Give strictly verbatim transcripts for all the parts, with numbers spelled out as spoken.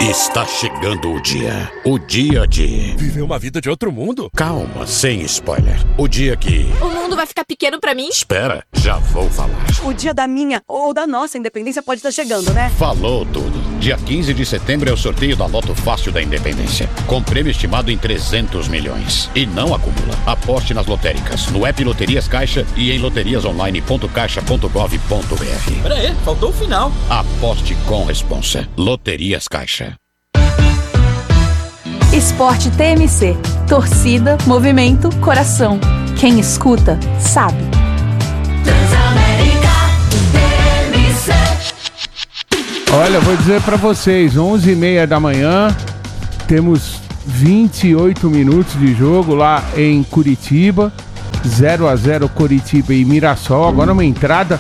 Está chegando o dia. O dia de... viver uma vida de outro mundo? Calma, sem spoiler. O dia que... o mundo vai ficar pequeno pra mim? Espera, já vou falar. O dia da minha ou da nossa independência pode estar chegando, né? Falou tudo. Dia quinze de setembro é o sorteio da Loto Fácil da Independência. Com prêmio estimado em trezentos milhões. E não acumula. Aposte nas lotéricas, no app Loterias Caixa e em loterias online ponto caixa ponto gov ponto br. Pera aí, faltou o final. Aposte com responsa. Loterias Caixa. Esporte T M C. Torcida, movimento, coração. Quem escuta, sabe. Transamérica T M C. Olha, vou dizer pra vocês, onze e meia da manhã, temos vinte e oito minutos de jogo lá em Curitiba, zero a zero Curitiba e Mirassol. Agora uma entrada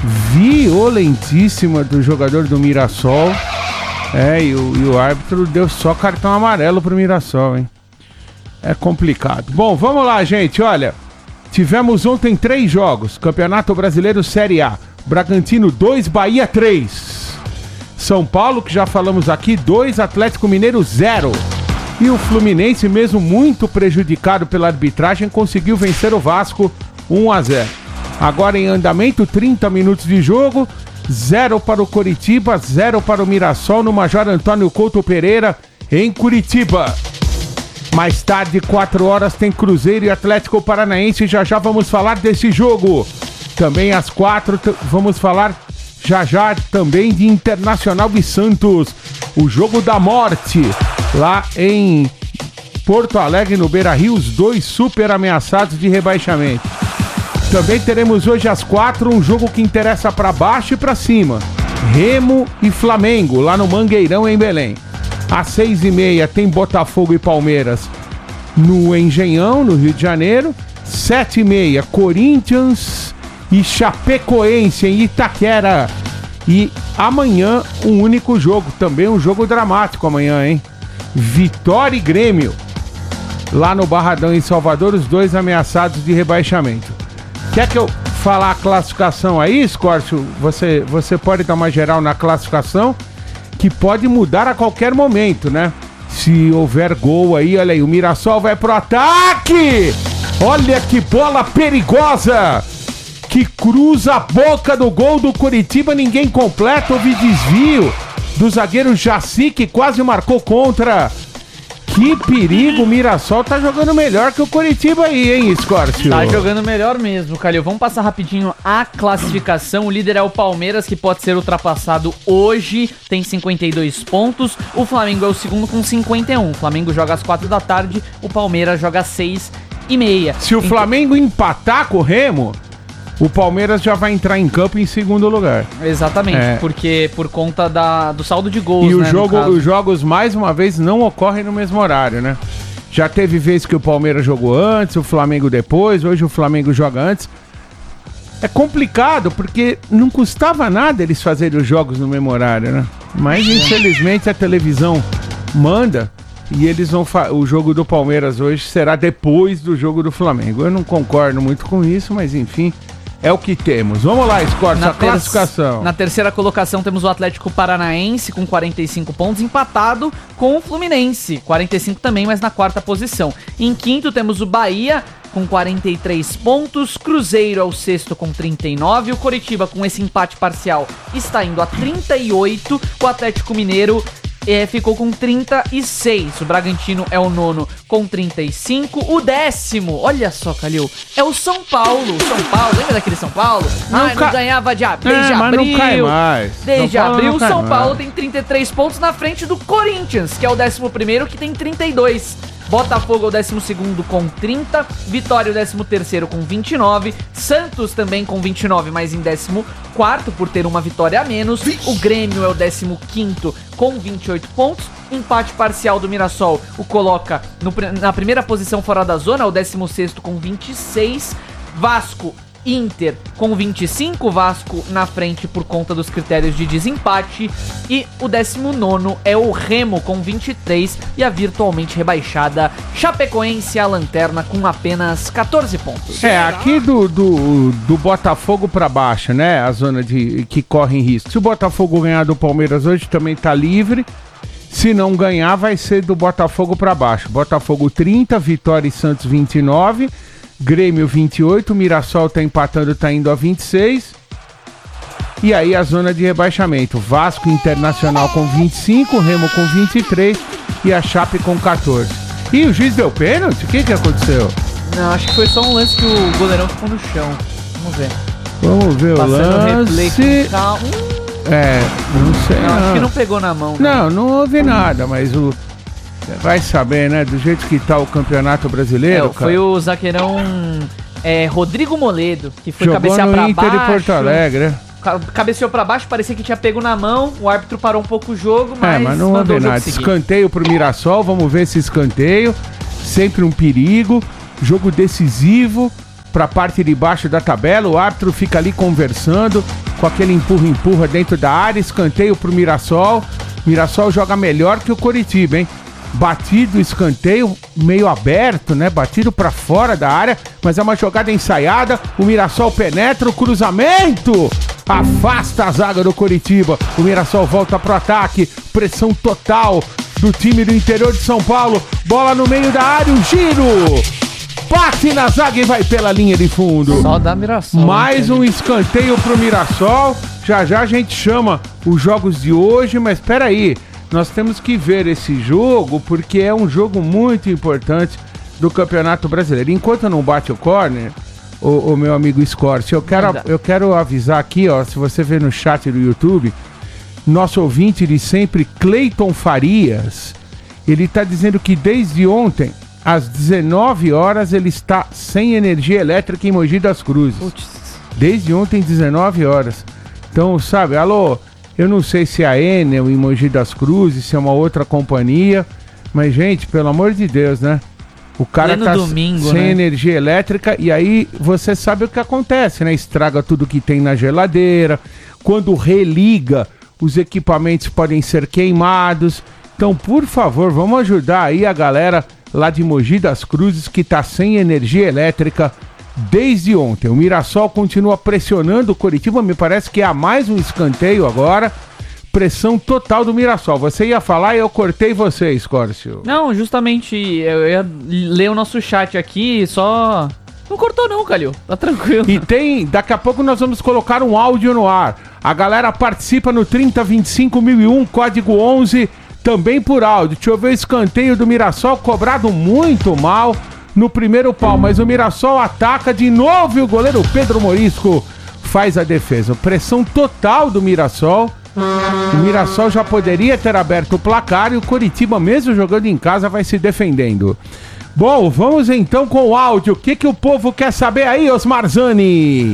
violentíssima do jogador do Mirassol. É, e o, e o árbitro deu só cartão amarelo pro Mirassol, hein? É complicado. Bom, vamos lá, gente, olha. Tivemos ontem três jogos. Campeonato Brasileiro Série A. Bragantino dois, Bahia três. São Paulo, que já falamos aqui, dois, Atlético Mineiro zero. E o Fluminense, mesmo muito prejudicado pela arbitragem, conseguiu vencer o Vasco um a zero. Agora em andamento, trinta minutos de jogo. zero para o Coritiba, zero para o Mirassol no Major Antônio Couto Pereira, em Curitiba. Mais tarde, quatro horas, tem Cruzeiro e Atlético Paranaense. Já já vamos falar desse jogo. Também às quatro, t- vamos falar já já também de Internacional e Santos. O jogo da morte, lá em Porto Alegre, no Beira-Rio, os dois super ameaçados de rebaixamento. Também teremos hoje às quatro um jogo que interessa para baixo e para cima. Remo e Flamengo, lá no Mangueirão, em Belém. Às seis e meia tem Botafogo e Palmeiras no Engenhão, no Rio de Janeiro. Sete e meia, Corinthians e Chapecoense, em Itaquera. E amanhã, um único jogo, também um jogo dramático amanhã, hein? Vitória e Grêmio, lá no Barradão, em Salvador, os dois ameaçados de rebaixamento. Quer que eu falar a classificação aí, Scorpio? Você, você pode dar uma geral na classificação, que pode mudar a qualquer momento, né? Se houver gol aí, olha aí, o Mirassol vai pro ataque! Olha que bola perigosa! Que cruza a boca do gol do Curitiba, ninguém completa, houve desvio do zagueiro Jaci, que quase marcou contra. Que perigo, o Mirassol tá jogando melhor que o Coritiba aí, hein, Scorpio? Tá jogando melhor mesmo, Calil. Vamos passar rapidinho a classificação. O líder é o Palmeiras, que pode ser ultrapassado hoje, tem cinquenta e dois pontos. O Flamengo é o segundo com cinquenta e um. O Flamengo joga às quatro da tarde, o Palmeiras joga às seis e meia. Se o então... Flamengo empatar com o Remo, o Palmeiras já vai entrar em campo em segundo lugar. Exatamente, é. porque por conta da, do saldo de gols, e né, o jogo, os jogos, mais uma vez, não ocorrem no mesmo horário, né? Já teve vezes que o Palmeiras jogou antes, o Flamengo depois, hoje o Flamengo joga antes. É complicado, porque não custava nada eles fazerem os jogos no mesmo horário, né? Mas, infelizmente, a televisão manda e eles vão fa- o jogo do Palmeiras hoje será depois do jogo do Flamengo. Eu não concordo muito com isso, mas, enfim... é o que temos. Vamos lá, Scorpio, a classificação. Na terceira colocação temos o Atlético Paranaense com quarenta e cinco pontos, empatado com o Fluminense, quarenta e cinco também, mas na quarta posição. Em quinto temos o Bahia com quarenta e três pontos, Cruzeiro é o sexto com trinta e nove, o Coritiba com esse empate parcial está indo a trinta e oito, o Atlético Mineiro É, ficou com trinta e seis. O Bragantino é o nono com trinta e cinco. O décimo, olha só, Calil, é o São Paulo. São Paulo, lembra daquele São Paulo? Não Ai, ca... não ganhava de, desde é, mas abril. não cai mais. Desde São Paulo abril, não cai São Paulo mais. tem trinta e três pontos na frente do Corinthians, que é o décimo primeiro, que tem trinta e dois. Botafogo é o décimo segundo com trinta, Vitória é o décimo terceiro com vinte e nove, Santos também com vinte e nove, mas em décimo quarto por ter uma vitória a menos. O Grêmio é o décimo quinto com vinte e oito pontos, empate parcial do Mirassol o coloca no, na primeira posição fora da zona, o décimo sexto com vinte e seis, Vasco, Inter com vinte e cinco, Vasco na frente por conta dos critérios de desempate, e o décimo nono é o Remo com vinte e três e a virtualmente rebaixada Chapecoense, a lanterna, com apenas catorze pontos. É, aqui do, do, do Botafogo pra baixo, né, a zona de, que corre em risco. Se o Botafogo ganhar do Palmeiras hoje, também tá livre. Se não ganhar, vai ser do Botafogo para baixo. Botafogo trinta, Vitória e Santos vinte e nove, Grêmio vinte e oito, Mirassol tá empatando, tá indo a vinte e seis. E aí a zona de rebaixamento. Vasco Internacional com vinte e cinco, Remo com vinte e três e a Chape com catorze. E o juiz deu pênalti? O que que aconteceu? Não, acho que foi só um lance que o goleirão ficou no chão. Vamos ver. Vamos ver Passando o replay lance. com calma. É, não sei. Não, Não, acho que não pegou na mão. Não, não houve nada, mas o... Vai saber, né? Do jeito que tá o Campeonato Brasileiro, É, cara. foi o zagueirão é, Rodrigo Moledo, que foi Jogou cabecear no pra Inter baixo. de Porto Alegre, né? Ca- Cabeceou pra baixo, parecia que tinha pego na mão. O árbitro parou um pouco o jogo, mas, É, mas não mandou houve o jogo nada. seguir. Escanteio pro Mirassol, vamos ver esse escanteio. Sempre um perigo. Jogo decisivo pra parte de baixo da tabela. O árbitro fica ali conversando com aquele empurra-empurra dentro da área. Escanteio pro Mirassol. Mirassol joga melhor que o Coritiba, hein? Batido, escanteio, meio aberto, né? Batido pra fora da área, mas é uma jogada ensaiada. O Mirassol penetra o cruzamento. Afasta a zaga do Coritiba. O Mirassol volta pro ataque. Pressão total do time do interior de São Paulo. Bola no meio da área, um giro. Bate na zaga e vai pela linha de fundo. Só dá Mirassol. Mais né, um escanteio pro Mirassol. Já já a gente chama os jogos de hoje, mas espera aí. Nós temos que ver esse jogo porque é um jogo muito importante do Campeonato Brasileiro. Enquanto não bate o corner, o, o meu amigo Scorce, eu quero, eu quero avisar aqui, ó, se você vê no chat do YouTube, nosso ouvinte de sempre, Cleiton Farias, ele está dizendo que desde ontem, às dezenove horas, ele está sem energia elétrica em Mogi das Cruzes. Putz. Desde ontem, dezenove horas. Então, sabe, alô... Eu não sei se é a Enel em Mogi das Cruzes, se é uma outra companhia, mas, gente, pelo amor de Deus, né? O cara Pleno tá domingo, sem né? energia elétrica e aí você sabe o que acontece, né? Estraga tudo que tem na geladeira. Quando religa, os equipamentos podem ser queimados. Então, por favor, vamos ajudar aí a galera lá de Mogi das Cruzes que tá sem energia elétrica desde ontem. O Mirassol continua pressionando o Coritiba, me parece que há mais um escanteio agora. Pressão total do Mirassol. Você ia falar e eu cortei você, Scorcio. Não, justamente, eu ia ler o nosso chat aqui, só... Não cortou não, Calil, tá tranquilo. E tem, daqui a pouco nós vamos colocar um áudio no ar. A galera participa no trinta vinte e cinco mil e um, código onze, também por áudio. Deixa eu ver o escanteio do Mirassol, cobrado muito mal no primeiro pau, mas o Mirassol ataca de novo e o goleiro Pedro Morisco faz a defesa. Pressão total do Mirassol. O Mirassol já poderia ter aberto o placar e o Coritiba, mesmo jogando em casa, vai se defendendo. Bom, vamos então com o áudio. O que, que o povo quer saber aí, Osmar Zani?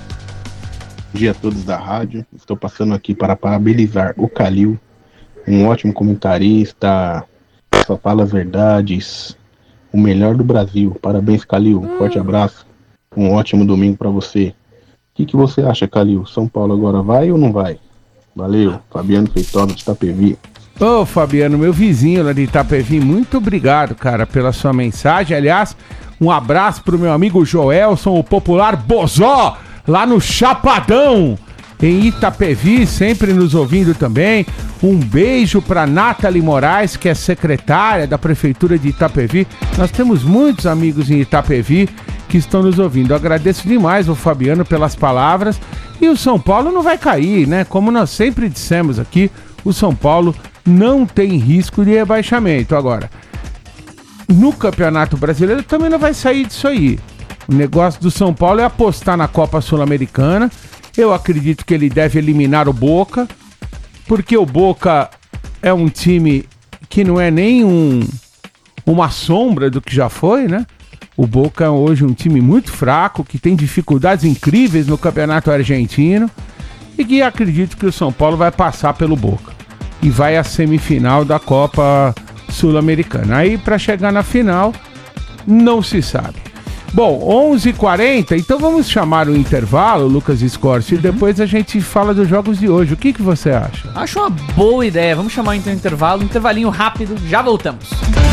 Bom dia a todos da rádio. Estou passando aqui para parabenizar o Calil, um ótimo comentarista, só fala verdades, o melhor do Brasil. Parabéns, Calil. Um forte abraço. Um ótimo domingo para você. O que, que você acha, Calil? São Paulo agora vai ou não vai? Valeu. Fabiano Feitosa de Itapevi. Ô, Fabiano, meu vizinho lá de Itapevi, muito obrigado, cara, pela sua mensagem. Aliás, um abraço pro meu amigo Joelson, o popular Bozó, lá no Chapadão, em Itapevi, sempre nos ouvindo também. Um beijo pra Nathalie Moraes, que é secretária da Prefeitura de Itapevi. Nós temos muitos amigos em Itapevi que estão nos ouvindo. Eu agradeço demais o Fabiano pelas palavras. E o São Paulo não vai cair, né? Como nós sempre dissemos aqui, o São Paulo não tem risco de rebaixamento. Agora, no Campeonato Brasileiro também não vai sair disso aí. O negócio do São Paulo é apostar na Copa Sul-Americana. Eu acredito que ele deve eliminar o Boca, porque o Boca é um time que não é nem um, uma sombra do que já foi, né? O Boca é hoje um time muito fraco, que tem dificuldades incríveis no Campeonato Argentino e que acredito que o São Paulo vai passar pelo Boca e vai à semifinal da Copa Sul-Americana. Aí, para chegar na final, não se sabe. Bom, onze e quarenta, então vamos chamar o intervalo, Lucas Scorsi, uhum. E depois a gente fala dos jogos de hoje. O que, que você acha? Acho uma boa ideia. Vamos chamar então o intervalo, um intervalinho rápido, já voltamos.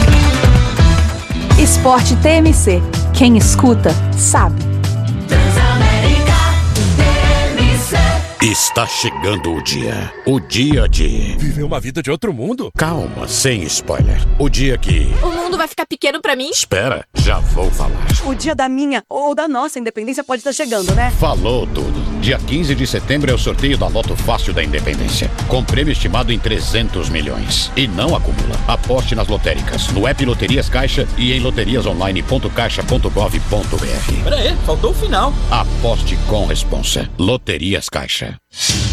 Esporte T M C. Quem escuta, sabe. Está chegando o dia. O dia de... Viver uma vida de outro mundo? Calma, sem spoiler. O dia que... O mundo vai ficar pequeno pra mim? Espera, já vou falar. O dia da minha ou da nossa independência pode estar chegando, né? Falou tudo. Dia quinze de setembro é o sorteio da Loto Fácil da Independência. Com prêmio estimado em trezentos milhões. E não acumula. Aposte nas lotéricas, no app Loterias Caixa e em loterias online ponto caixa ponto gov ponto br. Pera aí, faltou o final. Aposte com responsa. Loterias Caixa.